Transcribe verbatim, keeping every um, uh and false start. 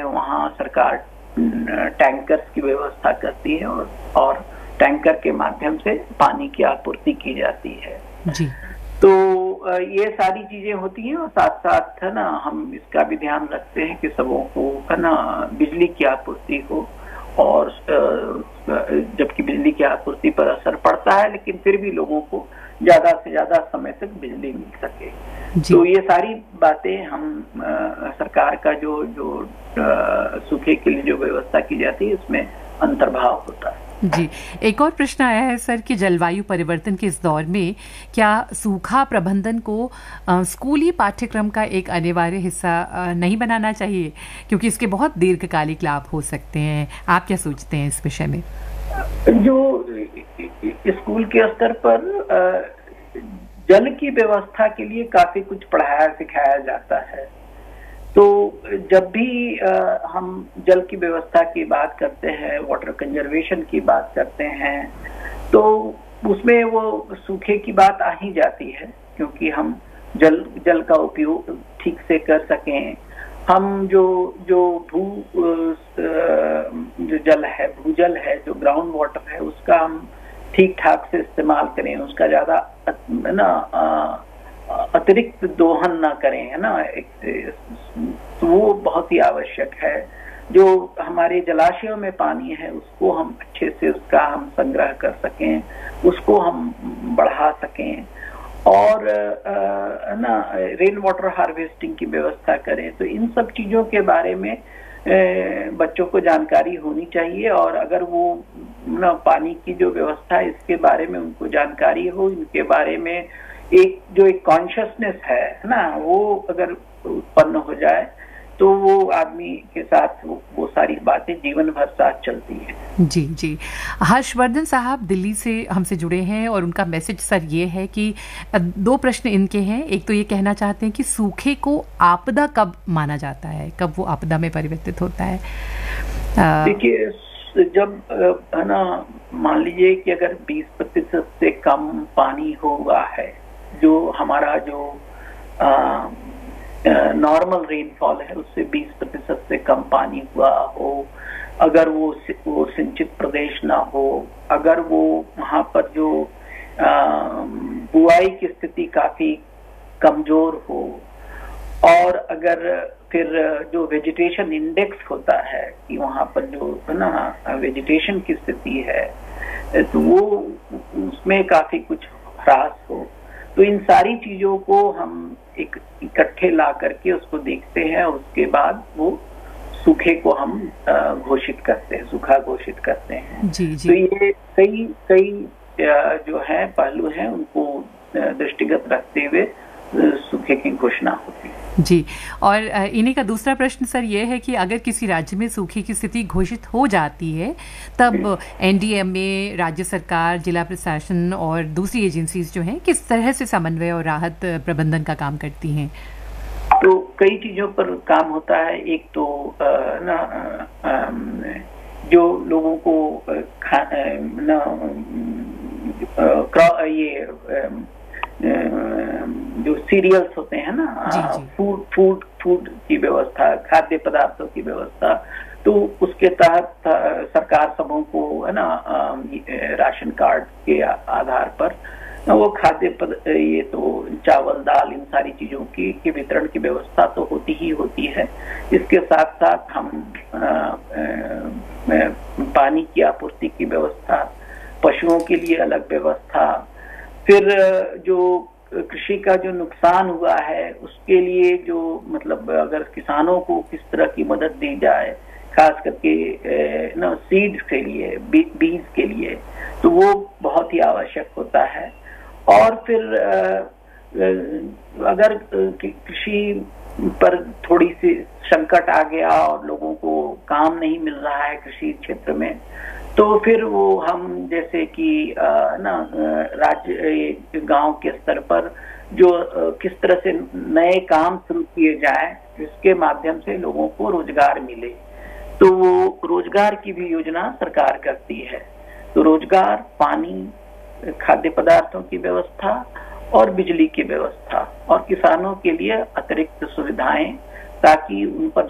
लिए वहाँ सरकार टैंकर्स की व्यवस्था करती है और, और टैंकर के माध्यम से पानी की आपूर्ति की जाती है जी। तो ये सारी चीजें होती हैं और साथ साथ है ना हम इसका भी ध्यान रखते हैं कि सबों को है ना बिजली की आपूर्ति हो और जबकि बिजली की आपूर्ति पर असर पड़ता है लेकिन फिर भी लोगों को ज्यादा से ज्यादा समय तक बिजली मिल सके। तो ये सारी बातें हम आ, सरकार का जो जो सूखे के लिए जो व्यवस्था की जाती है उसमें अंतर्भाव होता है। जी, एक और प्रश्न आया है सर कि जलवायु परिवर्तन के इस दौर में क्या सूखा प्रबंधन को आ, स्कूली पाठ्यक्रम का एक अनिवार्य हिस्सा आ, नहीं बनाना चाहिए क्योंकि इसके बहुत दीर्घकालिक लाभ हो सकते हैं? आप क्या सोचते हैं इस विषय में? जो स्कूल के स्तर पर जल की व्यवस्था के लिए काफी कुछ पढ़ाया सिखाया जाता है तो जब भी आ, हम जल की व्यवस्था की बात करते हैं वाटर कंजर्वेशन की बात करते हैं तो उसमें वो सूखे की बात आ ही जाती है क्योंकि हम जल जल का उपयोग ठीक से कर सकें। हम जो जो भू जो जल है भूजल है जो ग्राउंड वाटर है उसका हम ठीक ठाक से इस्तेमाल करें उसका ज्यादा ना अतिरिक्त दोहन ना करें है ना तो वो बहुत ही आवश्यक है। जो हमारे जलाशयों में पानी है उसको हम अच्छे से उसका हम संग्रह कर सकें उसको हम बढ़ा सकें और ना रेन वाटर हार्वेस्टिंग की व्यवस्था करें तो इन सब चीजों के बारे में बच्चों को जानकारी होनी चाहिए और अगर वो ना पानी की जो व्यवस्था है इसके बारे में उनको जानकारी हो इनके बारे में एक जो एक कॉन्शियसनेस है ना वो अगर उत्पन्न हो जाए तो वो आदमी के साथ वो, वो सारी बातें जीवन भर साथ चलती हैं। जी जी। हर्षवर्धन साहब दिल्ली से हमसे जुड़े हैं और उनका मैसेज सर ये है कि दो प्रश्न इनके हैं। एक तो ये कहना चाहते हैं कि सूखे को आपदा कब माना जाता है, कब वो आपदा में परिवर्तित होता है? देखिए जब है ना मान लीजिए कि अगर बीस प्रतिशत से कम पानी हुआ है जो हमारा जो नॉर्मल रेनफॉल है उससे बीस प्रतिशत से कम पानी हुआ हो अगर वो वो सिंचित प्रदेश ना हो अगर वो वहाँ पर जो बुआई की स्थिति काफी कमजोर हो और अगर फिर जो वेजिटेशन इंडेक्स होता है कि वहाँ पर जो है ना वेजिटेशन की स्थिति है तो वो उसमें काफी कुछ ह्रास हो तो इन सारी चीजों को हम एक इकट्ठे ला करके उसको देखते हैं उसके बाद वो सूखे को हम घोषित करते हैं सूखा घोषित करते हैं। जी जी। तो ये कई कई जो है पहलू हैं उनको दृष्टिगत रखते हुए सूखे की घोषणा होती है। जी, और इन्हीं का दूसरा प्रश्न सर ये है कि अगर किसी राज्य में सूखे की स्थिति घोषित हो जाती है तब एनडीएमए, राज्य सरकार, जिला प्रशासन और दूसरी एजेंसीज जो हैं किस तरह से समन्वय और राहत प्रबंधन का काम करती हैं? तो कई चीजों पर काम होता है। एक तो ना जो लोगों को खा ना ये जो सीरियल्स होते हैं ना फूड फूड फूड की व्यवस्था खाद्य पदार्थों की व्यवस्था तो उसके तहत सरकार सबों को है ना राशन कार्ड के आधार पर वो खाद्य पद ये तो चावल दाल इन सारी चीजों की के वितरण की व्यवस्था तो होती ही होती है। इसके साथ साथ हम आ, आ, पानी की आपूर्ति की व्यवस्था, पशुओं के लिए अलग व्यवस्था, फिर जो कृषि का जो नुकसान हुआ है उसके लिए जो मतलब अगर किसानों को किस तरह की मदद दी जाए खास करके ना सीड्स के लिए बी, बीज के लिए तो वो बहुत ही आवश्यक होता है। और फिर अगर कृषि पर थोड़ी सी संकट आ गया और लोगों को काम नहीं मिल रहा है कृषि क्षेत्र में तो फिर वो हम जैसे कि ना राज्य गांव के स्तर पर जो किस तरह से नए काम शुरू किए जाए जिसके माध्यम से लोगों को रोजगार मिले तो वो रोजगार की भी योजना सरकार करती है। तो रोजगार, पानी, खाद्य पदार्थों की व्यवस्था और बिजली की व्यवस्था और किसानों के लिए अतिरिक्त सुविधाएं ताकि उन पर